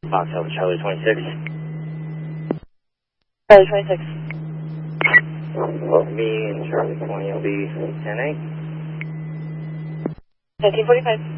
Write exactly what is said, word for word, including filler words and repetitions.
Fox Alpha Charlie twenty-six. Charlie twenty-six. Well, me and Charlie twenty will be ten eight. nineteen forty-five.